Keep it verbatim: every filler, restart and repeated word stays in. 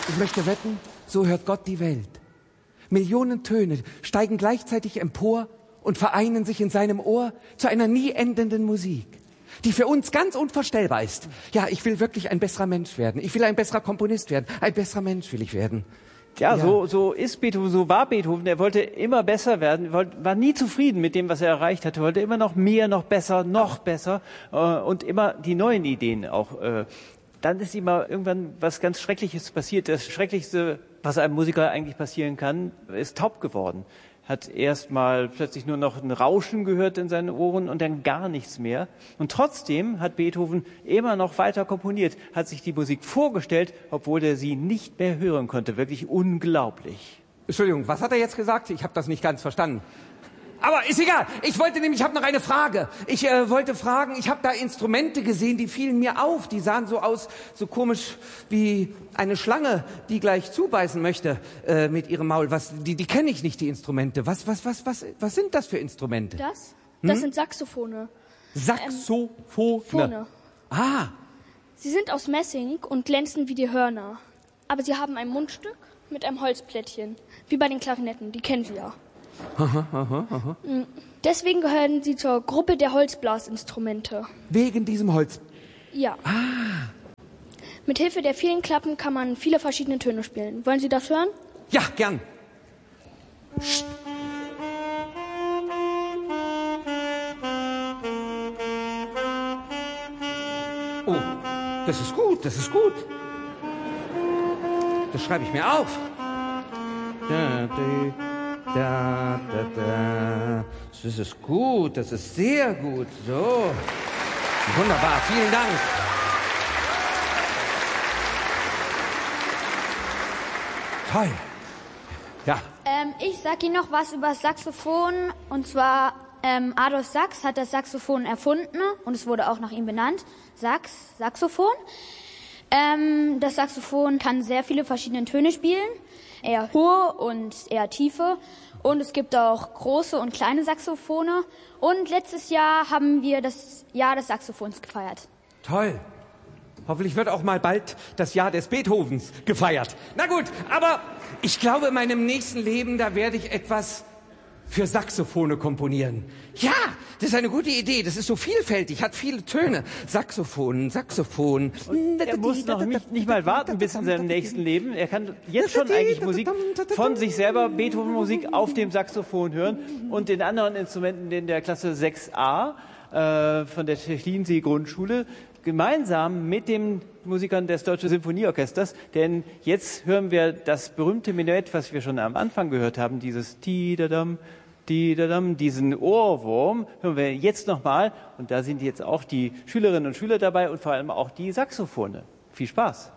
Ich möchte wetten, so hört Gott die Welt. Millionen Töne steigen gleichzeitig empor und vereinen sich in seinem Ohr zu einer nie endenden Musik, die für uns ganz unvorstellbar ist. Ja, ich will wirklich ein besserer Mensch werden. Ich will ein besserer Komponist werden. Ein besserer Mensch will ich werden. Ja, Ja. So, so ist Beethoven, so war Beethoven. Er wollte immer besser werden, wollte, war nie zufrieden mit dem, was er erreicht hatte, wollte immer noch mehr, noch besser, noch besser äh, und immer die neuen Ideen auch. Äh, dann ist ihm mal irgendwann was ganz Schreckliches passiert. Das Schrecklichste, was einem Musiker eigentlich passieren kann, ist taub geworden. Hat erst mal plötzlich nur noch ein Rauschen gehört in seinen Ohren und dann gar nichts mehr. Und trotzdem hat Beethoven immer noch weiter komponiert, hat sich die Musik vorgestellt, obwohl er sie nicht mehr hören konnte. Wirklich unglaublich. Entschuldigung, was hat er jetzt gesagt? Ich habe das nicht ganz verstanden. Aber ist egal. Ich wollte nämlich, ich habe noch eine Frage. Ich äh, wollte fragen, ich habe da Instrumente gesehen, die fielen mir auf. Die sahen so aus, so komisch wie eine Schlange, die gleich zubeißen möchte äh, mit ihrem Maul. Was, die, die kenne ich nicht, die Instrumente. Was, was, was, was, was sind das für Instrumente? Das? Das hm? sind Saxophone. Saxophone. Phone. Ah. Sie sind aus Messing und glänzen wie die Hörner. Aber sie haben ein Mundstück mit einem Holzplättchen. Wie bei den Klarinetten, die kennen Sie ja. Aha, aha, aha. Deswegen gehören sie zur Gruppe der Holzblasinstrumente. Wegen diesem Holz? Ja. Ah. Mit Hilfe der vielen Klappen kann man viele verschiedene Töne spielen. Wollen Sie das hören? Ja, gern. Psst. Oh, das ist gut, das ist gut. Das schreibe ich mir auf. Da, da. Da, da, da. Das ist gut, das ist sehr gut. So. Wunderbar, vielen Dank. Toll. Ja. Ähm, ich sag Ihnen noch was über das Saxophon. Und zwar, ähm, Adolf Sax hat das Saxophon erfunden und es wurde auch nach ihm benannt. Sax, Saxophon. Ähm, das Saxophon kann sehr viele verschiedene Töne spielen. Eher hohe und eher tiefe. Und es gibt auch große und kleine Saxophone. Und letztes Jahr haben wir das Jahr des Saxophons gefeiert. Toll. Hoffentlich wird auch mal bald das Jahr des Beethovens gefeiert. Na gut, aber ich glaube, in meinem nächsten Leben, da werde ich etwas für Saxophone komponieren. Ja, das ist eine gute Idee. Das ist so vielfältig, hat viele Töne. Saxophon, Saxophon. Und er muss noch nicht, nicht mal warten bis in seinem nächsten Leben. Er kann jetzt schon eigentlich Musik von sich selber, Beethoven-Musik auf dem Saxophon hören und den anderen Instrumenten in der Klasse sechs a äh, von der Techlinsee-Grundschule gemeinsam mit den Musikern des Deutschen Sinfonieorchesters, denn jetzt hören wir das berühmte Menuett, was wir schon am Anfang gehört haben, dieses Ti-da-dam, Ti-da-dam, diesen Ohrwurm, hören wir jetzt nochmal und da sind jetzt auch die Schülerinnen und Schüler dabei und vor allem auch die Saxophone. Viel Spaß!